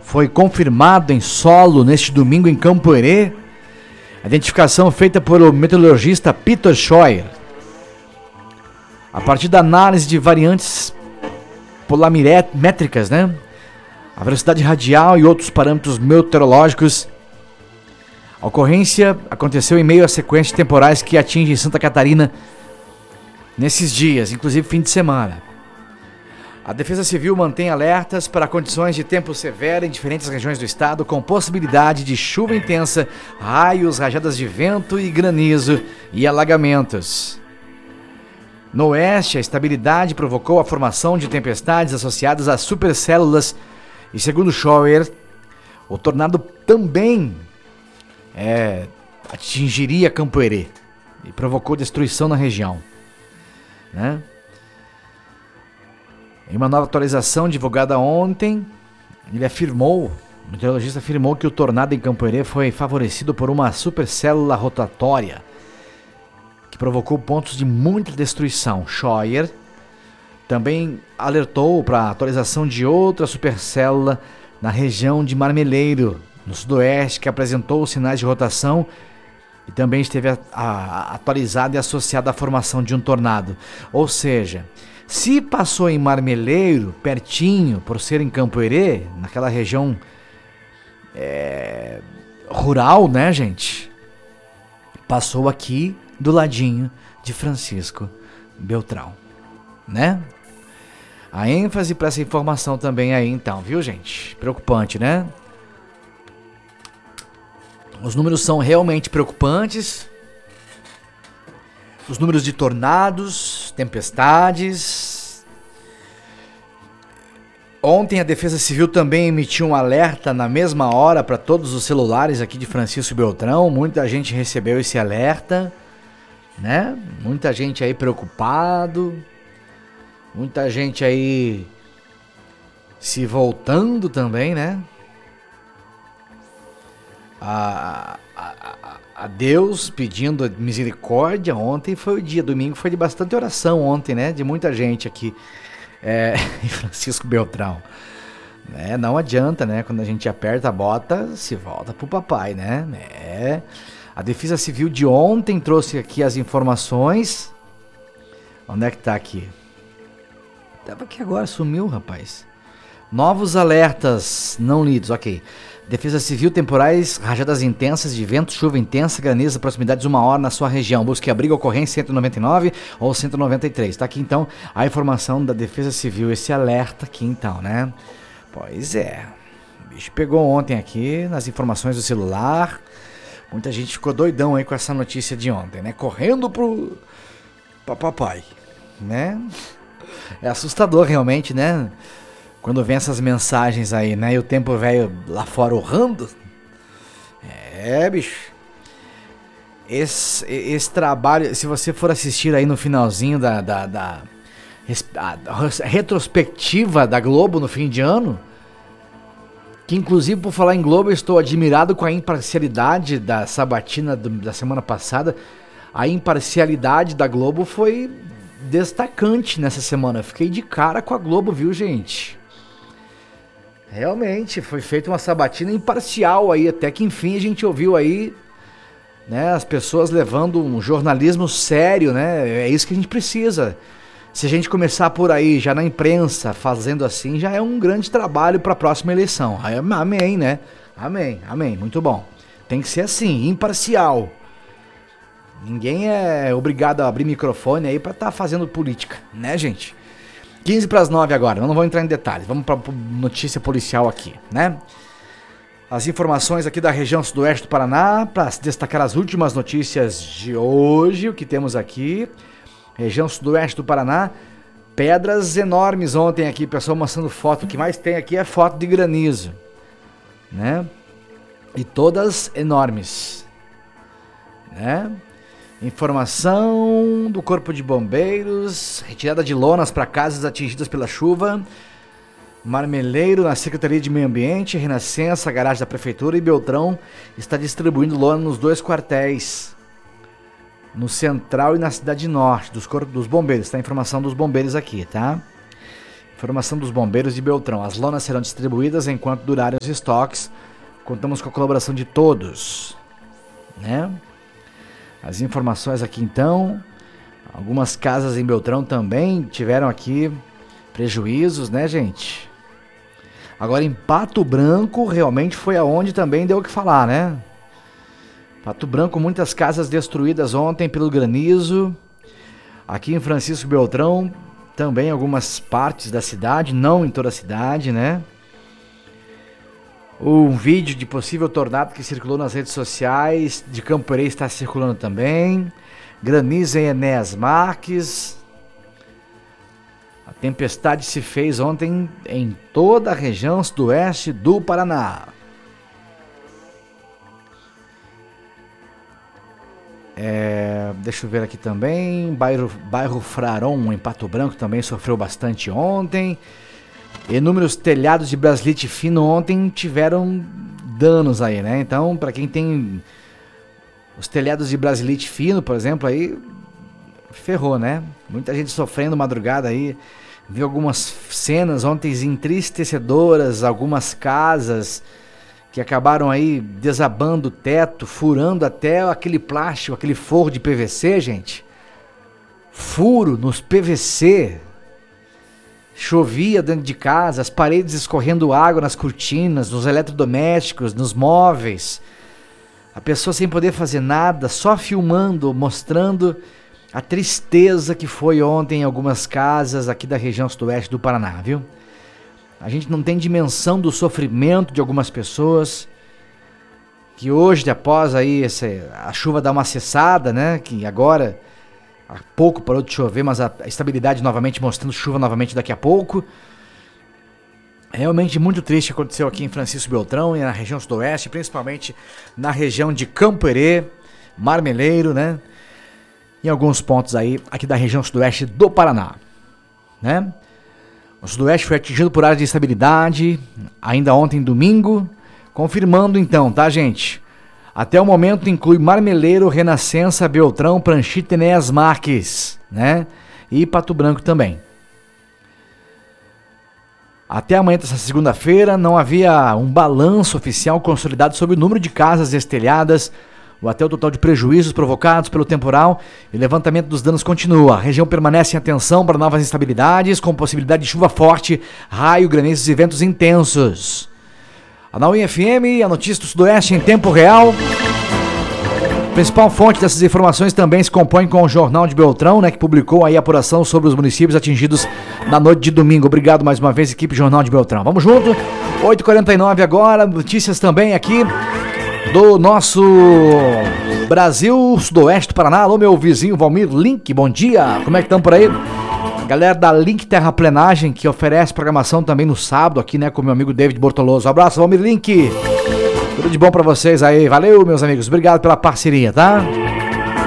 foi confirmado em solo neste domingo em Campoerê. A identificação feita pelo meteorologista Peter Scheuer. A partir da análise de variantes polarimétricas, né? A velocidade radial e outros parâmetros meteorológicos. A ocorrência aconteceu em meio a sequência de temporais que atingem Santa Catarina nesses dias, inclusive fim de semana. A Defesa Civil mantém alertas para condições de tempo severo em diferentes regiões do estado, com possibilidade de chuva intensa, raios, rajadas de vento e granizo e alagamentos. No oeste, a estabilidade provocou a formação de tempestades associadas a supercélulas e, segundo Scheuer, o tornado também atingiria Campoerê e provocou destruição na região, né? Em uma nova atualização divulgada ontem, o meteorologista afirmou que o tornado em Campoerê foi favorecido por uma supercélula rotatória que provocou pontos de muita destruição. Scheuer também alertou para a atualização de outra supercélula na região de Marmeleiro, no sudoeste, que apresentou sinais de rotação e também esteve atualizada e associada à formação de um tornado. Ou seja, se passou em Marmeleiro, pertinho, por ser em Campoerê, naquela região rural, né, gente? Passou aqui do ladinho de Francisco Beltrão, né? A ênfase para essa informação também aí, então, viu, gente? Preocupante, né? Os números são realmente preocupantes. Os números de tornados, tempestades. Ontem a Defesa Civil também emitiu um alerta na mesma hora para todos os celulares aqui de Francisco Beltrão. Muita gente recebeu esse alerta, né? Muita gente aí preocupado. Muita gente aí se voltando também, né? A Deus pedindo misericórdia. Ontem foi o dia, domingo foi de bastante oração ontem, né? De muita gente aqui em Francisco Beltrão. Não adianta, né? Quando a gente aperta a bota, se volta pro papai, né? A Defesa Civil de ontem trouxe aqui as informações. Onde é que tá aqui? Tava aqui agora, sumiu, rapaz. Novos alertas não lidos, ok. Defesa Civil, temporais, rajadas intensas de vento, chuva intensa, granizo, proximidade de 1 hora na sua região. Busque abrigo, ocorrência 199 ou 193. Tá aqui então a informação da Defesa Civil, esse alerta aqui então, né? Pois é, o bicho pegou ontem aqui nas informações do celular. Muita gente ficou doidão aí com essa notícia de ontem, né? Correndo pra papai, né? É assustador realmente, né? Quando vem essas mensagens aí, né? E o tempo velho lá fora urrando. Bicho. Esse trabalho, se você for assistir aí no finalzinho da retrospectiva da Globo no fim de ano, que inclusive por falar em Globo eu estou admirado com a imparcialidade da sabatina da semana passada. A imparcialidade da Globo foi destacante nessa semana. Fiquei de cara com a Globo, viu, gente? Realmente, foi feita uma sabatina imparcial aí, até que enfim a gente ouviu aí, né, as pessoas levando um jornalismo sério, né? É isso que a gente precisa. Se a gente começar por aí, já na imprensa, fazendo assim, já é um grande trabalho para a próxima eleição. Amém, né? Amém, muito bom. Tem que ser assim, imparcial. Ninguém é obrigado a abrir microfone aí para estar fazendo política, né, gente? 8:45 agora, não vou entrar em detalhes, vamos para notícia policial aqui, né? As informações aqui da região sudoeste do Paraná, para destacar as últimas notícias de hoje, o que temos aqui. Região sudoeste do Paraná, pedras enormes ontem aqui, pessoal mostrando foto, o que mais tem aqui é foto de granizo, né? E todas enormes, né? Informação do Corpo de Bombeiros, retirada de lonas para casas atingidas pela chuva. Marmeleiro, na Secretaria de Meio Ambiente, Renascença, garagem da Prefeitura e Beltrão está distribuindo lona nos 2 quartéis, no Central e na Cidade Norte, dos Corpos dos Bombeiros. Tá a informação dos bombeiros aqui, tá? Informação dos bombeiros de Beltrão. As lonas serão distribuídas enquanto durarem os estoques. Contamos com a colaboração de todos, né? As informações aqui então. Algumas casas em Beltrão também tiveram aqui prejuízos, né, gente? Agora em Pato Branco realmente foi aonde também deu o que falar, né? Pato Branco, muitas casas destruídas ontem pelo granizo. Aqui em Francisco Beltrão também algumas partes da cidade, não em toda a cidade, né? Um vídeo de possível tornado que circulou nas redes sociais de Camporê está circulando também. Granizo em Enéas Marques. A tempestade se fez ontem em toda a região sudoeste do Paraná. Deixa eu ver aqui também. Bairro Fraron, em Pato Branco, também sofreu bastante ontem. Inúmeros telhados de brasilite fino ontem tiveram danos aí, né? Então, para quem tem os telhados de brasilite fino, por exemplo, aí ferrou, né? Muita gente sofrendo madrugada aí. Vi algumas cenas ontem entristecedoras, algumas casas que acabaram aí desabando o teto, furando até aquele plástico, aquele forro de PVC, gente. Furo nos PVC. Chovia dentro de casa, as paredes escorrendo água nas cortinas, nos eletrodomésticos, nos móveis. A pessoa sem poder fazer nada, só filmando, mostrando a tristeza que foi ontem em algumas casas aqui da região sudoeste do Paraná, viu? A gente não tem dimensão do sofrimento de algumas pessoas que hoje, após aí a chuva dar uma cessada, né? Que agora há pouco parou de chover, mas a estabilidade novamente mostrando chuva novamente daqui a pouco. É realmente muito triste o que aconteceu aqui em Francisco Beltrão e na região sudoeste, principalmente na região de Camporê, Marmeleiro, né? Em alguns pontos aí, aqui da região sudoeste do Paraná, né? O sudoeste foi atingido por área de instabilidade, ainda ontem, domingo, confirmando então, tá, gente? Até o momento inclui Marmeleiro, Renascença, Beltrão, Pranchita e Enéas Marques, né? E Pato Branco também. Até amanhã dessa segunda-feira não havia um balanço oficial consolidado sobre o número de casas estelhadas, ou até o total de prejuízos provocados pelo temporal, e o levantamento dos danos continua. A região permanece em atenção para novas instabilidades, com possibilidade de chuva forte, raio, granizo e ventos intensos. A Nauí FM, a notícia do Sudoeste em tempo real. A principal fonte dessas informações também se compõe com o Jornal de Beltrão, né, que publicou aí a apuração sobre os municípios atingidos na noite de domingo. Obrigado mais uma vez, equipe Jornal de Beltrão. Vamos junto, 8h49 agora, notícias também aqui do nosso Brasil Sudoeste do Paraná. Alô, meu vizinho Valmir Link, bom dia, como é que estão por aí? Galera da Link Terraplenagem, que oferece programação também no sábado aqui, né, com meu amigo David Bortoloso. Abraço, Valmir Link, tudo de bom pra vocês aí, valeu, meus amigos, obrigado pela parceria, tá?